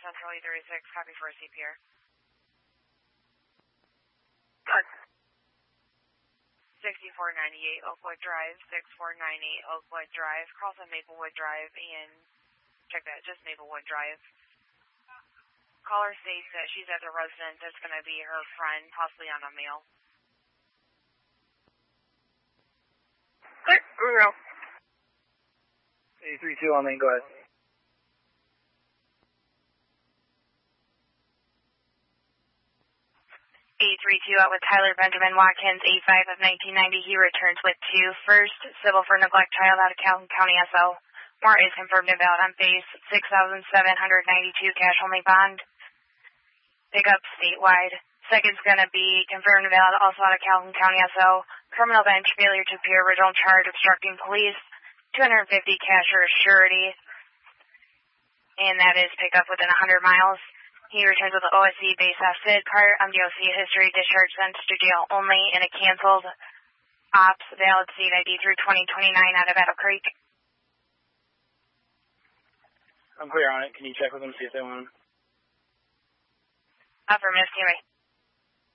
Central 836, copy for a CPR. 6498 Oakwood Drive, 6498 Oakwood Drive, cross on Maplewood Drive, and check that, just Maplewood Drive. Caller states that she's at the residence. That's going to be her friend, possibly on a mail. Clear, Monroe. 832 on main, go ahead. 832 out with Tyler Benjamin Watkins, 85 of 1990. He returns with 2. First, civil for neglect child out of Calhoun County SO. More is confirmed about on base, 6,792 cash only bond. Pick up statewide. Second's going to be confirmed about also out of Calhoun County SO. Criminal bench failure to appear, original charge obstructing police, 250 cash or surety. And that is pick up within 100 miles. He returns with the OSC base SID part, MDOC history, discharge sent to jail only, in a canceled ops, valid state ID through 2029 out of Battle Creek. I'm clear on it. Can you check with them, see if they want them? Affirmative, Kiwi.